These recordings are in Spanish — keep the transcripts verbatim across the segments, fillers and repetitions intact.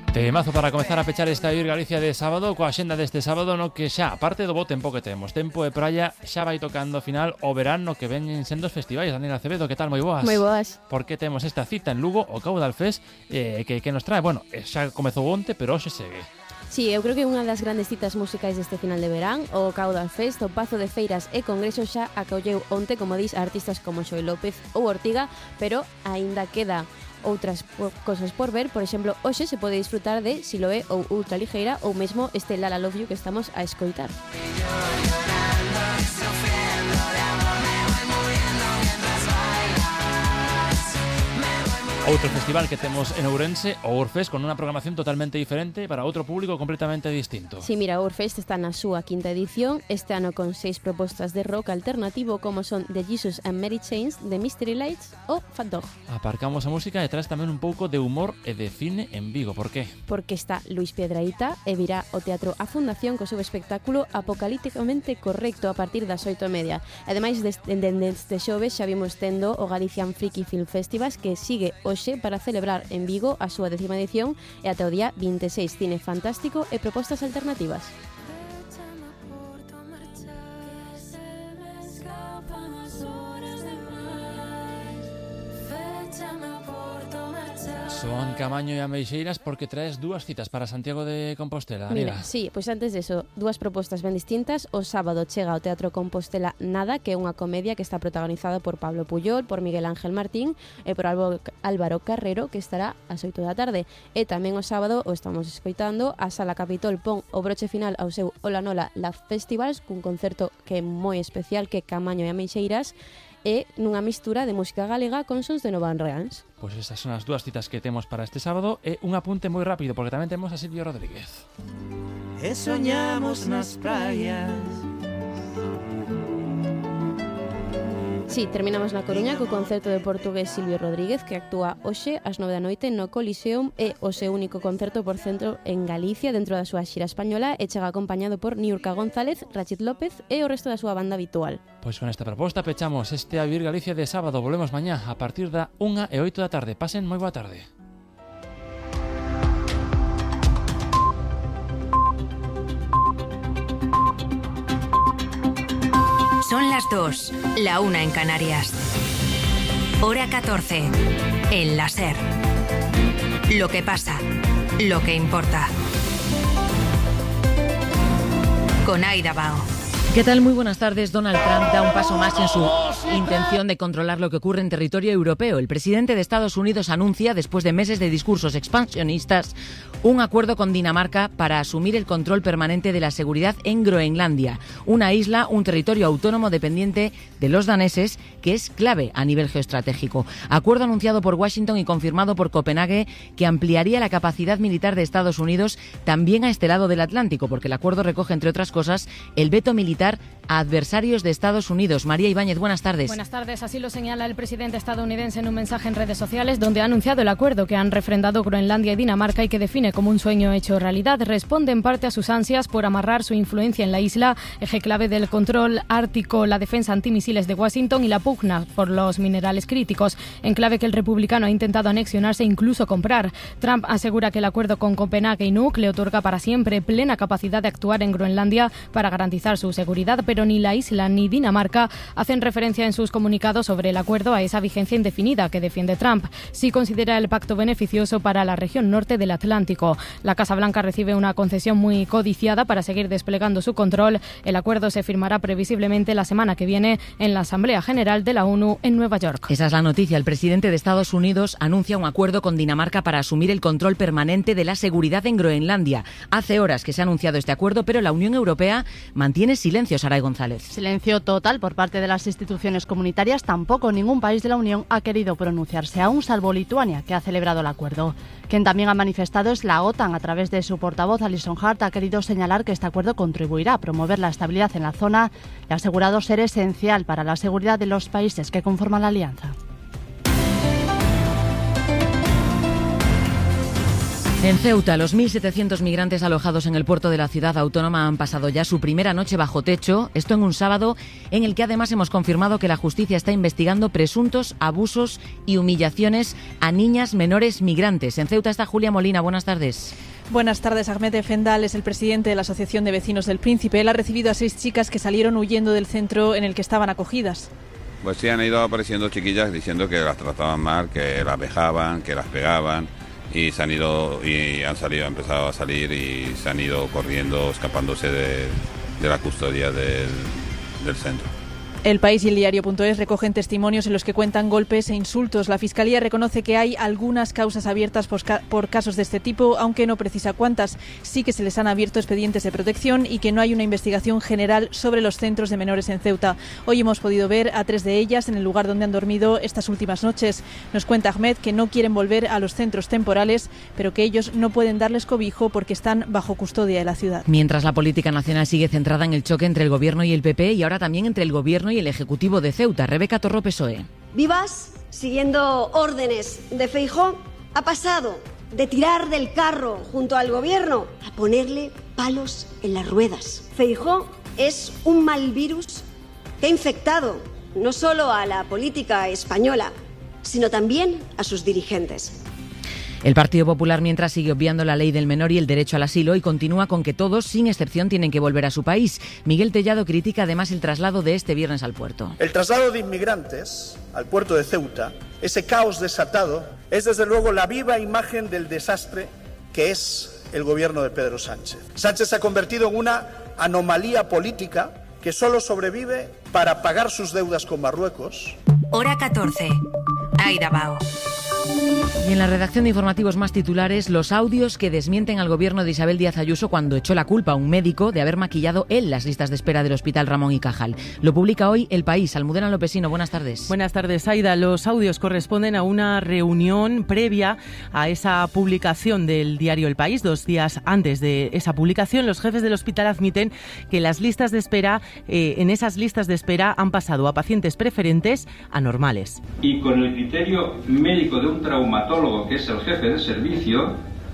Temazo para comezar a pechar esta Vivir Galicia de sábado, coa xenda deste sábado no que xa, aparte do bo tempo que temos, tempo de praia, xa vai tocando ao final o verano que veñen sendo os festivais. Daniela Acevedo, que tal? Moi boas. Moi boas. Por que temos esta cita en Lugo, o Caudal Fest, eh, que, que nos trae, bueno, xa comezou onte, pero hoxe segue. Sí, eu creo que unha das grandes citas musicais deste final de verán, o Caudal Fest, o Pazo de Feiras e Congreso xa acolleu onte, como dis, a artistas como Xoel López ou Ortiga, pero aínda queda outras cosas por ver. Por exemplo, hoxe se pode disfrutar de Siloé ou Ultra Ligeira ou mesmo este Lala Love You que estamos a escoitar. Outro festival que temos en Ourense, o Urfest, con unha programación totalmente diferente para outro público completamente distinto. Sí, mira, o Urfest está na súa quinta edición, este ano con seis propostas de rock alternativo como son The Jesus and Mary Chains, The Mystery Lights ou Fat Dog. Aparcamos a música e tras tamén un pouco de humor e de cine en Vigo. Por qué? Porque está Luis Piedrahita e virá o Teatro A Fundación co seu espectáculo Apocalípticamente Correcto a partir das oito e media. Ademais, deste, deste xoves xa vimos tendo o Galician Freaky Film Festival que sigue hoxe para celebrar en Vigo a súa décima edición e ate o día vinte e seis cine fantástico e propostas alternativas. Son Camaño e Ameixeiras porque traes dúas citas para Santiago de Compostela. Mira, sí, pois pues antes de eso, dúas propostas ben distintas. O sábado chega ao Teatro Compostela Nada, que é unha comedia que está protagonizada por Pablo Puyol, por Miguel Ángel Martín e por Álvaro Carrero, que estará ás oito da tarde. E tamén o sábado, o estamos escoitando, a Sala Capitol pon o broche final ao seu Ola Nola Love Festivals, cun concerto que é moi especial, que é Camaño e Ameixeiras, e nunha mistura de música galega con sons de Nova Orleans. Pois pues esas son as dúas citas que temos para este sábado e un apunte moi rápido porque tamén temos a Silvio Rodríguez. E soñamos nas praias. Sí, terminamos na Coruña co concerto de portugués Silvio Rodríguez, que actúa hoxe ás nove da noite no Coliseum, e o seu único concerto por centro en Galicia dentro da súa xira española, e chega acompañado por Niurka González, Rachid López e o resto da súa banda habitual. Pois con esta proposta pechamos este A Vivir Galicia de sábado. Volvemos mañá a partir da unha e oito da tarde. Pasen moi boa tarde. Son las dos, la una en Canarias. Hora catorce, en la SER. Lo que pasa, lo que importa. Con Aida Bao. ¿Qué tal? Muy buenas tardes. Donald Trump da un paso más en su intención de controlar lo que ocurre en territorio europeo. El presidente de Estados Unidos anuncia, después de meses de discursos expansionistas, un acuerdo con Dinamarca para asumir el control permanente de la seguridad en Groenlandia, una isla, un territorio autónomo dependiente de los daneses, que es clave a nivel geoestratégico. Acuerdo anunciado por Washington y confirmado por Copenhague, que ampliaría la capacidad militar de Estados Unidos también a este lado del Atlántico, porque el acuerdo recoge, entre otras cosas, el veto militar a adversarios de Estados Unidos. María Ibáñez, buenas tardes. Buenas tardes. Así lo señala el presidente estadounidense en un mensaje en redes sociales, donde ha anunciado el acuerdo que han refrendado Groenlandia y Dinamarca y que define como un sueño hecho realidad. Responde en parte a sus ansias por amarrar su influencia en la isla, eje clave del control ártico, la defensa antimisiles de Washington y la pugna por los minerales críticos, enclave que el republicano ha intentado anexionarse e incluso comprar. Trump asegura que el acuerdo con Copenhague y Nuuk le otorga para siempre plena capacidad de actuar en Groenlandia para garantizar su seguridad, pero ni la isla ni Dinamarca hacen referencia en sus comunicados sobre el acuerdo a esa vigencia indefinida que defiende Trump. Sí considera el pacto beneficioso para la región norte del Atlántico. La Casa Blanca recibe una concesión muy codiciada para seguir desplegando su control. El acuerdo se firmará previsiblemente la semana que viene en la Asamblea General de la ONU en Nueva York. Esa es la noticia. El presidente de Estados Unidos anuncia un acuerdo con Dinamarca para asumir el control permanente de la seguridad en Groenlandia. Hace horas que se ha anunciado este acuerdo, pero la Unión Europea mantiene silencio. Saray González. Silencio total por parte de las instituciones comunitarias. Tampoco ningún país de la Unión ha querido pronunciarse, aún salvo Lituania, que ha celebrado el acuerdo. Quien también ha manifestado es la OTAN. A través de su portavoz, Alison Hart, ha querido señalar que este acuerdo contribuirá a promover la estabilidad en la zona y ha asegurado ser esencial para la seguridad de los países que conforman la alianza. En Ceuta, los mil setecientos migrantes alojados en el puerto de la ciudad autónoma han pasado ya su primera noche bajo techo, esto en un sábado en el que además hemos confirmado que la justicia está investigando presuntos abusos y humillaciones a niñas menores migrantes. En Ceuta está Julia Molina, buenas tardes. Buenas tardes. Ahmed Efendal es el presidente de la Asociación de Vecinos del Príncipe. Él ha recibido a seis chicas que salieron huyendo del centro en el que estaban acogidas. Pues sí, han ido apareciendo chiquillas diciendo que las trataban mal, que las vejaban, que las pegaban. Y se han ido y han salido, han empezado a salir y se han ido corriendo, escapándose de, de la custodia del, del centro. El País y el Diario punto es recogen testimonios en los que cuentan golpes e insultos. La Fiscalía reconoce que hay algunas causas abiertas por, ca- por casos de este tipo, aunque no precisa cuántas. Sí que se les han abierto expedientes de protección y que no hay una investigación general sobre los centros de menores en Ceuta. Hoy hemos podido ver a tres de ellas en el lugar donde han dormido estas últimas noches. Nos cuenta Ahmed que no quieren volver a los centros temporales, pero que ellos no pueden darles cobijo porque están bajo custodia de la ciudad. Mientras la política nacional sigue centrada en el choque entre el Gobierno y el P P y ahora también entre el Gobierno y el Ejecutivo de Ceuta. Rebeca Torro, P S O E. Vivas, siguiendo órdenes de Feijóo, ha pasado de tirar del carro junto al Gobierno a ponerle palos en las ruedas. Feijóo es un mal virus que ha infectado no solo a la política española, sino también a sus dirigentes. El Partido Popular, mientras, sigue obviando la ley del menor y el derecho al asilo y continúa con que todos, sin excepción, tienen que volver a su país. Miguel Tellado critica además el traslado de este viernes al puerto. El traslado de inmigrantes al puerto de Ceuta, ese caos desatado, es desde luego la viva imagen del desastre que es el gobierno de Pedro Sánchez. Sánchez se ha convertido en una anomalía política que solo sobrevive para pagar sus deudas con Marruecos. Hora catorce. Aida Bao. Y en la redacción de informativos más titulares, los audios que desmienten al gobierno de Isabel Díaz Ayuso cuando echó la culpa a un médico de haber maquillado él las listas de espera del Hospital Ramón y Cajal. Lo publica hoy El País. Almudena Lopesino, buenas tardes. Buenas tardes, Aida. Los audios corresponden a una reunión previa a esa publicación del diario El País. Dos días antes de esa publicación, los jefes del hospital admiten que las listas de espera, eh, en esas listas de espera han pasado a pacientes preferentes a normales. Y con el criterio médico de un traumatólogo, que es el jefe de servicio,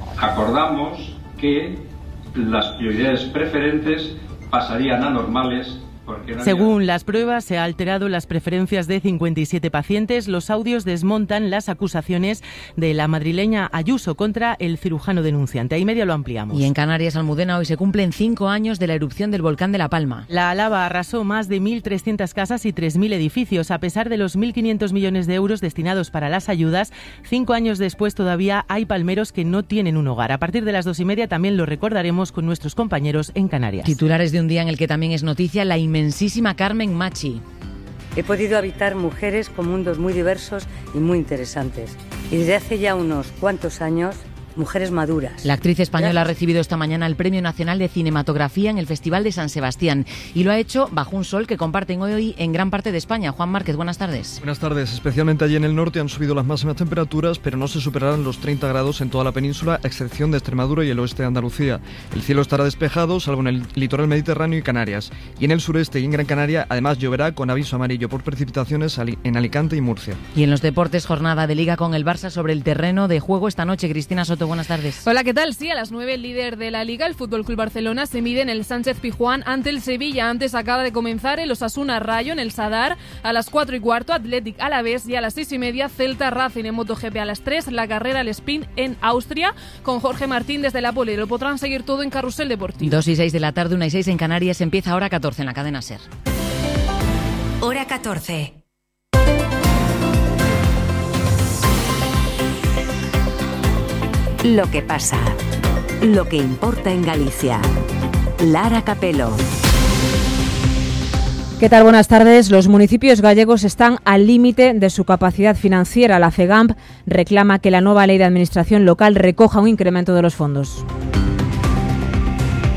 acordamos que las prioridades preferentes pasarían a normales. No Según había... las pruebas, se ha alterado las preferencias de cincuenta y siete pacientes. Los audios desmontan las acusaciones de la madrileña Ayuso contra el cirujano denunciante. Ahí media lo ampliamos. Y en Canarias, Almudena, hoy se cumplen cinco años de la erupción del volcán de La Palma. La lava arrasó más de mil trescientas casas y tres mil edificios. A pesar de los mil quinientos millones de euros destinados para las ayudas, cinco años después todavía hay palmeros que no tienen un hogar. A partir de las dos y media también lo recordaremos con nuestros compañeros en Canarias. Titulares de un día en el que también es noticia la inmensísima Carmen Machi. He podido habitar mujeres con mundos muy diversos y muy interesantes. Y desde hace ya unos cuantos años, mujeres maduras. La actriz española ha recibido esta mañana el Premio Nacional de Cinematografía en el Festival de San Sebastián y lo ha hecho bajo un sol que comparten hoy en gran parte de España. Juan Márquez, buenas tardes. Buenas tardes. Especialmente allí en el norte han subido las máximas temperaturas, pero no se superarán los treinta grados en toda la península, a excepción de Extremadura y el oeste de Andalucía. El cielo estará despejado, salvo en el litoral mediterráneo y Canarias. Y en el sureste y en Gran Canaria, además lloverá con aviso amarillo por precipitaciones en Alicante y Murcia. Y en los deportes, jornada de Liga con el Barça sobre el terreno de juego esta noche. Cristina Soto, buenas tardes. Hola, ¿qué tal? Sí, a las nueve el líder de la Liga, el F C Barcelona, se mide en el Sánchez Pizjuán ante el Sevilla. Antes acaba de comenzar el Osasuna Rayo en el Sadar. A las cuatro y cuarto, Athletic Alavés, y a las seis y media, Celta Racing. En MotoGP a las tres, la carrera al Spin en Austria con Jorge Martín desde la pole. Lo podrán seguir todo en Carrusel Deportivo. Dos y seis de la tarde, una y seis en Canarias. Empieza Hora catorce en la cadena SER. Hora catorce. Lo que pasa, lo que importa en Galicia. Lara Capelo. ¿Qué tal? Buenas tardes. Los municipios gallegos están al límite de su capacidad financiera. La FEGAMP reclama que la nueva ley de administración local recoja un incremento de los fondos.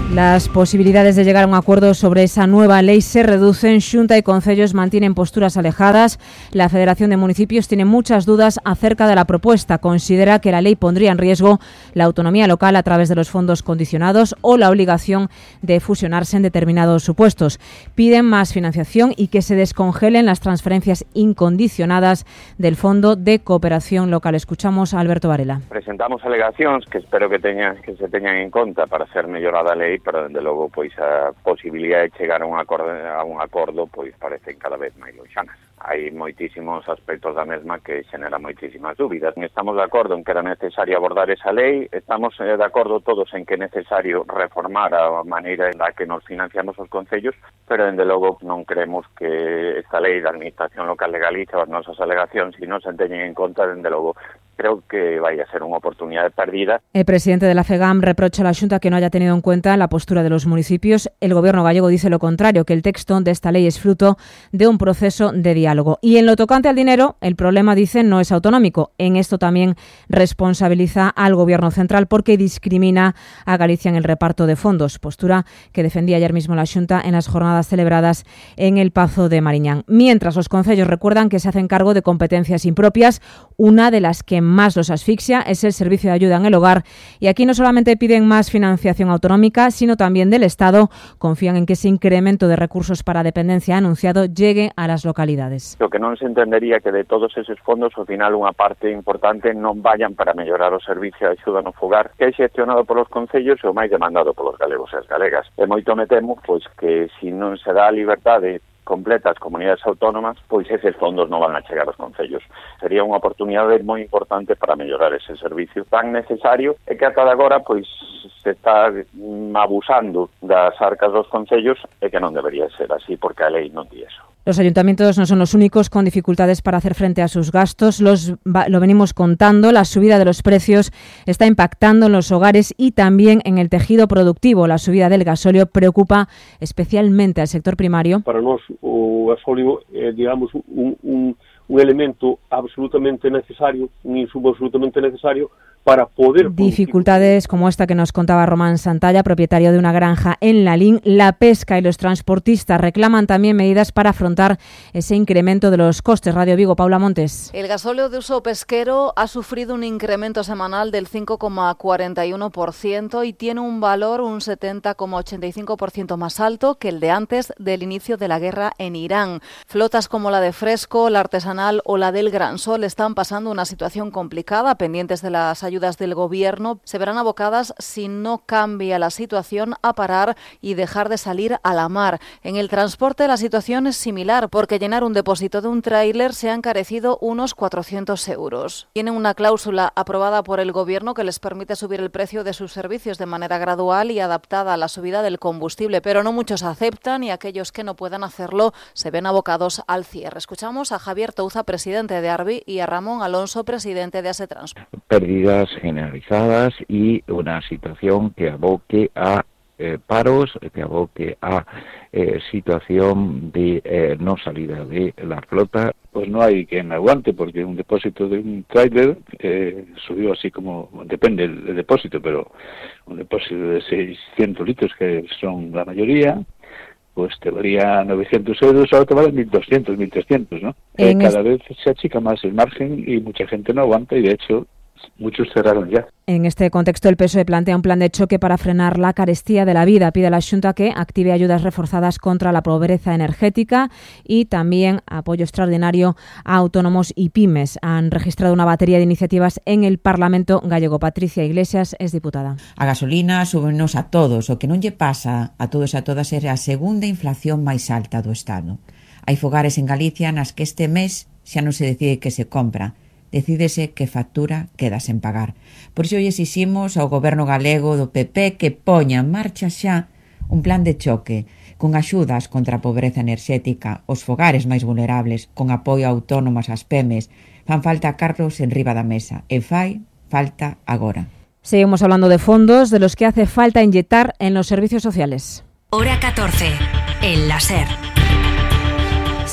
Las posibilidades de llegar a un acuerdo sobre esa nueva ley se reducen. Xunta y concellos mantienen posturas alejadas. La Federación de Municipios tiene muchas dudas acerca de la propuesta. Considera que la ley pondría en riesgo la autonomía local a través de los fondos condicionados o la obligación de fusionarse en determinados supuestos. Piden más financiación y que se descongelen las transferencias incondicionadas del Fondo de Cooperación Local. Escuchamos a Alberto Varela. Presentamos alegacións que espero que teñan que se teñan en conta para ser mellorada a lei, pero dende logo pois a posibilidade de chegar a un acordo a un acordo pois parecen cada vez máis loxanas. Hai moitísimos aspectos da mesma que xeneran moitísimas dúbidas. Estamos de acordo en que era necesario abordar esa lei, estamos de acordo todos en que é necesario reformar a maneira en la que nos financiamos os concellos, pero dende logo non creemos que esta lei da Administración Local de Galicia, as nosas alegacións, se non se teñen en conta, dende logo creo que vaya a ser unha oportunidade perdida. El presidente de la FEGAM reprocha a la Xunta que no haya tenido en cuenta la postura de los municipios. El Gobierno gallego dice lo contrario, que el texto de esta ley es fruto de un proceso de diálogo. Y en lo tocante al dinero, el problema, dice, no es autonómico. En esto también responsabiliza al Gobierno central porque discrimina a Galicia en el reparto de fondos, postura que defendía ayer mismo la Xunta en las jornadas celebradas en el Pazo de Mariñán. Mientras, los concellos recuerdan que se hacen cargo de competencias impropias, una de las que más los asfixia es el servicio de ayuda en el hogar, y aquí no solamente piden más financiación autonómica, sino también del Estado. Confían en que ese incremento de recursos para dependencia anunciado llegue a las localidades. Lo que non se entendería que de todos esos fondos, ao final, unha parte importante non vayan para mellorar o servicio de axuda no fogar, que é xestionado polos concellos e o máis demandado polos galegos e as galegas. E moito me temo pois que se non se dá a liberdade completa as comunidades autónomas, pois eses fondos non van a chegar aos concellos. Sería unha oportunidade moi importante para mellorar ese servicio tan necesario e que ata de agora pois se está abusando das arcas dos concellos e que non debería ser así porque a lei non di eso. Los ayuntamientos no son los únicos con dificultades para hacer frente a sus gastos. Los, lo venimos contando, la subida de los precios está impactando en los hogares y también en el tejido productivo. La subida del gasóleo preocupa especialmente al sector primario. Para nós o gasóleo é, digamos, un, un, un elemento absolutamente necesario, un insumo absolutamente necesario para poder... Dificultades como esta que nos contaba Román Santalla, propietario de una granja en Lalín. La pesca y los transportistas reclaman también medidas para afrontar ese incremento de los costes. Radio Vigo, Paula Montes. El gasóleo de uso pesquero ha sufrido un incremento semanal del cinco coma cuarenta y uno por ciento y tiene un valor un setenta coma ochenta y cinco por ciento más alto que el de antes del inicio de la guerra en Irán. Flotas como la de Fresco, la artesanal o la del Gran Sol están pasando una situación complicada, pendientes de las ayudas del Gobierno. Se verán abocadas, si no cambia la situación, a parar y dejar de salir a la mar. En el transporte la situación es similar, porque llenar un depósito de un tráiler se ha encarecido unos cuatrocientos euros. Tienen una cláusula aprobada por el Gobierno que les permite subir el precio de sus servicios de manera gradual y adaptada a la subida del combustible, pero no muchos aceptan y aquellos que no puedan hacerlo se ven abocados al cierre. Escuchamos a Javier Touza, presidente de Arbi, y a Ramón Alonso, presidente de Asetrans. Pérdidas generalizadas y una situación que aboque a eh, paros, que aboque a eh, situación de eh, no salida de la flota. Pues no hay quien aguante, porque un depósito de un tráiler eh, subió así como, depende del depósito, pero un depósito de seiscientos litros, que son la mayoría, pues te valía novecientos euros, ahora te valen mil doscientos, mil trescientos, ¿no? Eh, cada vez se achica más el margen y mucha gente no aguanta, y de hecho muchos cerraron ya. En este contexto, el P S O E plantea un plan de choque para frenar la carestía de la vida. Pide a la Xunta que active ayudas reforzadas contra la pobreza energética y también apoyo extraordinario a autónomos y pymes. Han registrado una batería de iniciativas en el Parlamento gallego. Patricia Iglesias es diputada. A gasolina súbenos a todos. O que non lle pasa a todos e a todas é a segunda inflación máis alta do Estado. Hai fogares en Galicia nas que este mes xa non se decide que se compra. Decídese que factura queda sen pagar. Por iso hoxe exiximos ao Goberno galego do P P que poña en marcha xa un plan de choque con axudas contra a pobreza enerxética, os fogares máis vulnerables, con apoio a autónomas, ás pymes. Fan falta cartos en riba da mesa e fai falta agora. Seguimos hablando de fondos de los que hace falta inyectar en los servicios sociales. Hora catorce, en la SER.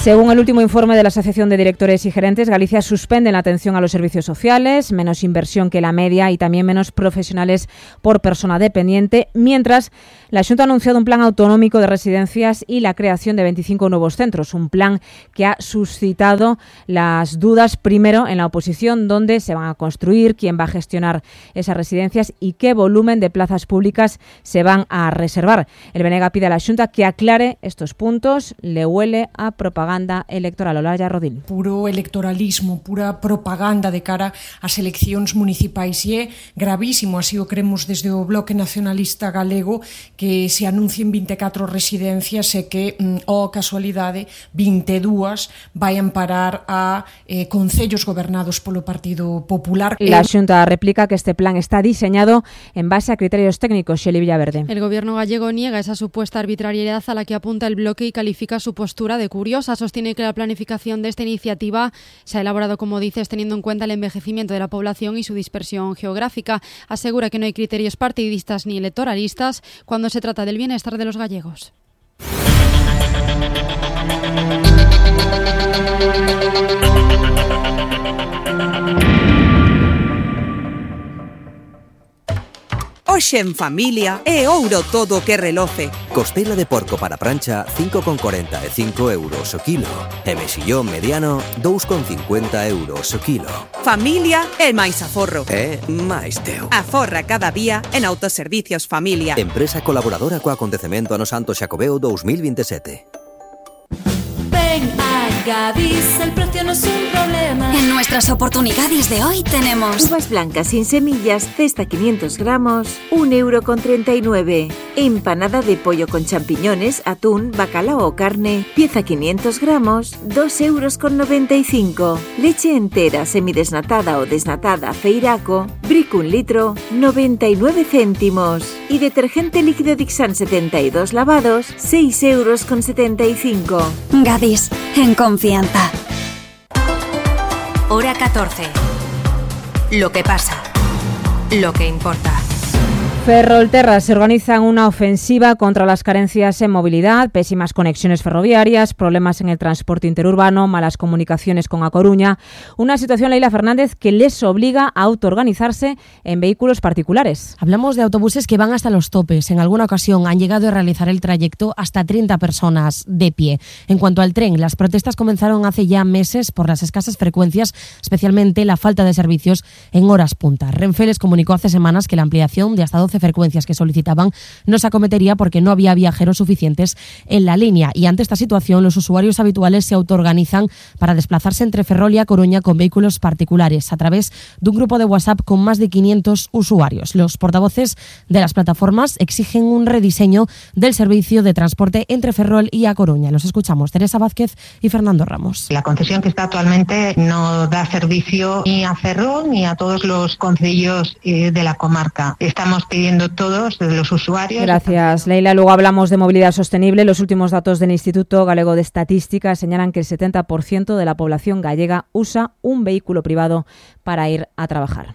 Según el último informe de la Asociación de Directores y Gerentes, Galicia suspende la atención a los servicios sociales, menos inversión que la media y también menos profesionales por persona dependiente, mientras la Xunta ha anunciado un plan autonómico de residencias y la creación de veinticinco nuevos centros, un plan que ha suscitado las dudas primero en la oposición, dónde se van a construir, quién va a gestionar esas residencias y qué volumen de plazas públicas se van a reservar. El B N G pide a la Xunta que aclare estos puntos, le huele a propaganda electoral. Olaya Rodil. Puro electoralismo, pura propaganda de cara ás eleccións municipais e é gravísimo, así o cremos desde o Bloque Nacionalista Galego, que se anuncien vinte e catro residencias e que, oh casualidade, vinte e dúas vayan parar a eh, concellos gobernados polo Partido Popular. La Xunta replica que este plan está diseñado en base a criterios técnicos. Xeli Villaverde. El gobierno gallego niega esa supuesta arbitrariedad a la que apunta el bloque y califica su postura de curiosa. Sostiene que la planificación de esta iniciativa se ha elaborado, como dices, teniendo en cuenta el envejecimiento de la población y su dispersión geográfica. Asegura que no hay criterios partidistas ni electoralistas cuando se trata del bienestar de los gallegos. Hoxe en familia é ouro todo o que reloce. Costela de porco para prancha cinco con corenta e cinco euros o kilo. E mexillón mediano dous con cincuenta euros o kilo. Familia é máis aforro. É máis teu. Aforra cada día en Autoservicios Familia. Empresa colaboradora co acontecemento ano Santo Xacobeo dos mil veintisiete. Ven a Gadis, el precio no es un problema. En nuestras oportunidades de hoy tenemos uvas blancas sin semillas, cesta quinientos gramos, un euro con treinta y nueve. Empanada de pollo con champiñones, atún, bacalao o carne, pieza quinientos gramos, dos euros con noventa y cinco. Leche entera, semidesnatada o desnatada, Feiraco, Brick un litro, noventa y nueve céntimos. Y detergente líquido Dixan setenta y dos lavados, seis euros con setenta y cinco. Gadis, en confianza. Hora catorce. Lo que pasa. Lo que importa. Ferrolterra se organiza en una ofensiva contra las carencias en movilidad, pésimas conexiones ferroviarias, problemas en el transporte interurbano, malas comunicaciones con A Coruña. Una situación, Leila Fernández, que les obliga a autoorganizarse en vehículos particulares. Hablamos de autobuses que van hasta los topes. En alguna ocasión han llegado a realizar el trayecto hasta treinta personas de pie. En cuanto al tren, las protestas comenzaron hace ya meses por las escasas frecuencias, especialmente la falta de servicios en horas punta. Renfe les comunicó hace semanas que la ampliación de hasta doce frecuencias que solicitaban no se acometería porque no había viajeros suficientes en la línea, y ante esta situación los usuarios habituales se autoorganizan para desplazarse entre Ferrol y A Coruña con vehículos particulares a través de un grupo de WhatsApp con más de quinientos usuarios. Los portavoces de las plataformas exigen un rediseño del servicio de transporte entre Ferrol y A Coruña. Los escuchamos, Teresa Vázquez y Fernando Ramos. La concesión que está actualmente no da servicio ni a Ferrol ni a todos los concellos eh, de la comarca. Estamos pidiendo todos, desde los usuarios. Gracias, Leila. Luego hablamos de movilidad sostenible. Los últimos datos del Instituto Galego de Estadística señalan que el setenta por ciento de la población gallega usa un vehículo privado para ir a trabajar.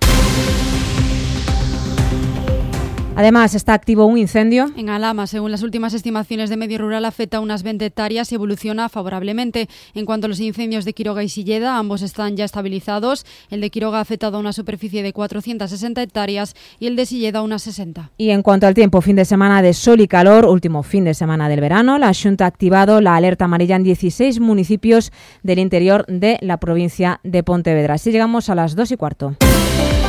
Además, está activo un incendio. En Alhama, según las últimas estimaciones de Medio Rural, afecta a unas veinte hectáreas y evoluciona favorablemente. En cuanto a los incendios de Quiroga y Silleda, ambos están ya estabilizados. El de Quiroga ha afectado a una superficie de cuatrocientas sesenta hectáreas y el de Silleda a unas sesenta. Y en cuanto al tiempo, fin de semana de sol y calor, último fin de semana del verano, la Xunta ha activado la alerta amarilla en dieciséis municipios del interior de la provincia de Pontevedra. Así llegamos a las dos y cuarto.